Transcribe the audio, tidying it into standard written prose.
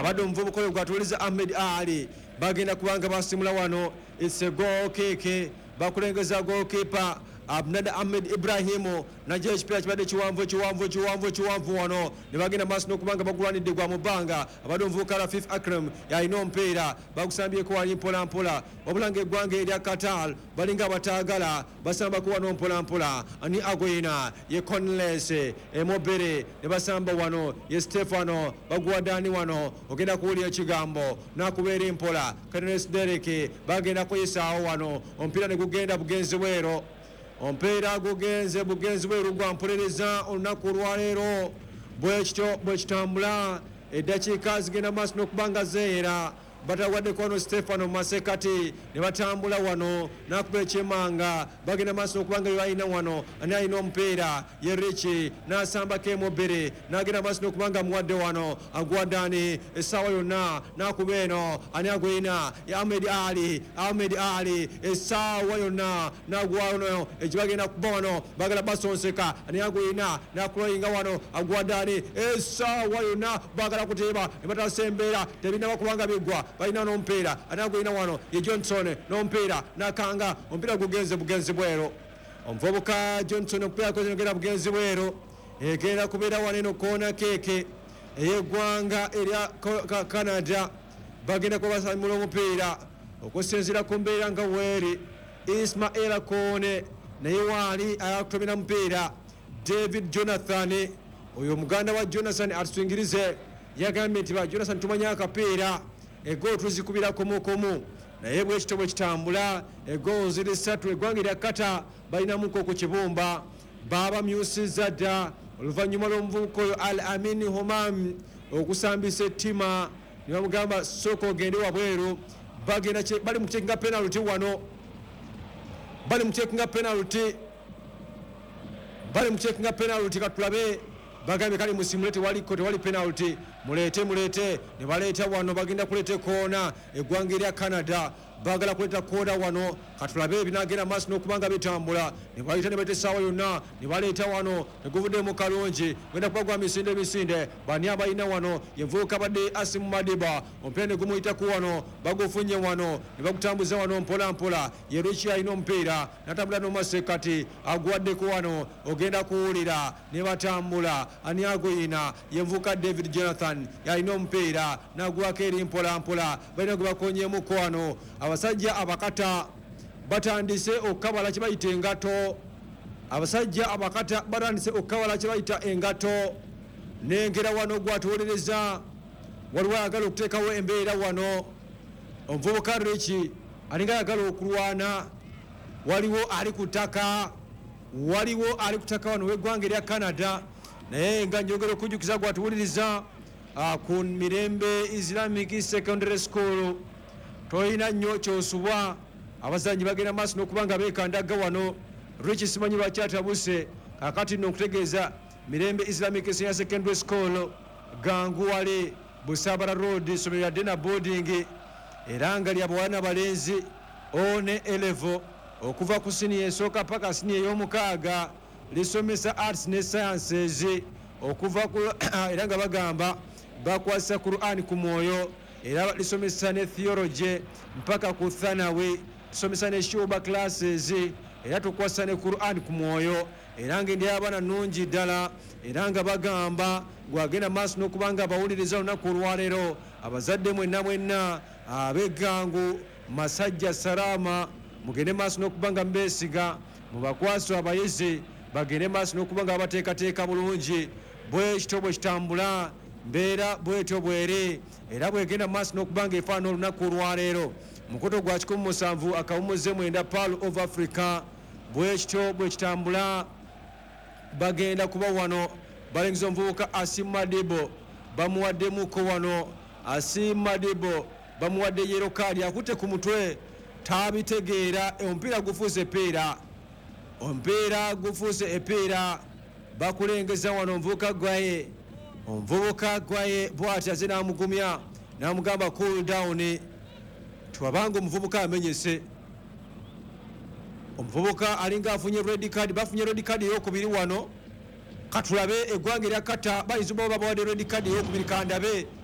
abadde omuvubuka oyo gwatuliza Ahmed Ali bagenda kubanga basimula wano. It's a goal kick bakulengeza goalkeeper Abnada Ahmed Ibrahimu najja ekipira kibadde kiwanvu wano ne bagenda maaso n'okubanga bagulwanidde gwa mu bbanga. Abadde omuvubuka Rafif Akram yalina omupiira bagusambyeko wali mpolampola wabula ng'eggwanga erya Qatar balinga abataagala basambako wano mpolampola. Ani Agoyina ye Cornelius Emobere ne basamba wano ye Stefano baguwaddaani wano ogenda kuwulira ekigambo nakubeera empola. Cornelius Derek bagenda kuyisaawo wano omupiira ne gugenda bugenzi bwero. Ompeera gugenze bugenzi bweru gwampolereza olunaku olwaleero bwekityo bwekitambula eddakiika zigenda maaso n'okubanga zeera. Batawaddeko wano Stefano Masekati ne batambula wano nakuba ekyemanga bagenda maaso n'okubanga balina wano ani alina omupiira ye Richi n'asambako Emobere n'agenda maaso n'okubanga amuwadde wano aguwaddaani essaawa yonna nakuba eno ani Agoyina Ahmed Ali essaawa yonna n'aguwano ekibagenda kuba wano bagala basonseka ani Agoyina n'akuloyinga wano aguwaddaani essaawa yonna bagala kuteeba ne batasembeera tebinaba kubanga biggwa balina n'omupiira ani Agoyina wano ye Johnson n'omupiira n'akanga omupiira gugenze bugenzi bwero. Omuvubuka Johnson omupiira kwezengera bugenzi bwero egenda kubeera wano eno koona keeke ey'eggwanga erya Canada bagenda kuba basamula omupiira okusinziira ku mbeera nga weeri. Ismaila Kone naye waali ayakutomera mupiira. David Jonathan oyo muganda wa Jonathan atusingirize yagambye nti ba Jonathan tumanya akapiira ego tuzikubira komukomu naye bwekityo bwe kitambula ego ziri 3 eggwanga erya Qatar balinamuko ku kibumba baba myusiza dda oluvannyuma lw'omuvubuka oyo Al Amin Homam okusambisa ettima ne bamugamba sooka ogende wabweru. Bagenda bali mu kutekinga penalty wano bali mu kutekinga penalty katulabe bagambye kali musimule tewali penalty mulete ne baleeta wano bagenda kuleeta koona eggwanga erya Canada bagala kuleeta koona wano katulabe ebinagenda maaso n'okubanga bitambula ne bayita ne baleeta essaawa yonna ne baleeta wano teguvuddemu kalungi gwenda kuba gwa misinde bani abalina wano yevuuka badde Asimu Madiba omupiira ne gumuyitaku wano bagufunye wano ne bagutambuza wano mpolampola ye Richi alina omupiira natambula n'omasekati aguwaddeko wano ogenda kuwulira ne batambula. Ani Agoyina yevuuka David Jonathan yalina omupiira naguwako eri mpolampola balina gwe bakonyemuko wano. Abasajja abakata batandise okukabala kye bayita engato. Abasajja abakata batandise okukabala kye bayita engato. Nengera wano gwatuwolereza waliwo ayagala okuteekawo embeera wano. Omuvubuka Richi alinga ayagala okulwana. Waliwo ali ku ttaka wano w'eggwanga erya Canada naye nga njogera okujjukiza gwatuwuliriza ku Mirembe Islamic Secondary School toyina nnyo kyosubwa. Abazanyi bagenda maaso n'okubanga beekandaga wano. Richi simanyi lwaki atabuse kakati nno okutegeeza Mirembe Islamic Senior Secondary School Ganguwale Busabara Road somero ya Dena Boarding era nga lya bawala n'abalenzi one elevo okuva ku siniya esooka paka siniya ey'omukaaga lisomesa arts ne sciences okuva ku era nga bagamba bakwasa Quran ku mwoyo era lisomesa ne theology mpaka ku thanawi lisomesa ne shuba classes era tukwasa ne Quran ku mwoyo era nga ndi abaana nnungi ddala era nga bagamba gwagenda maaso n'okubanga abawuliriza olunaku olwaleero abazadde mwenna ab'eggangu Masajja Salama mugende maaso n'okubanga mbeesiga mu bakwaso abayizi bagende maaso n'okubanga abateekateeka bulungi bwekityo bwe kitambula mbeera bwetyo bweri era bwegenda maaso n'okubanga efaana olunaku olwaleero mukoto gwa 17 akawumuze 9 Pearl of Africa bwekityo bwe kitambula bagenda kuba wano balengiza omuvubuka Asimu Madibo bamuwaddemuko wano. Asimu Madibo bamuwadde yero kaadi akutte ku mutwe tabitegeera omupiira gufuuse epiira bakulengeza wano omuvubuka gwaye bw'ati aze n'amugumya n'amugamba cool down twabanga omuvubuka amenyese. Omuvubuka alinga afunye red card bafunye red card ey'okubiri wano katulabe eggwanga erya Qatar bayinza oba babawadde red card ey'okubiri kandabe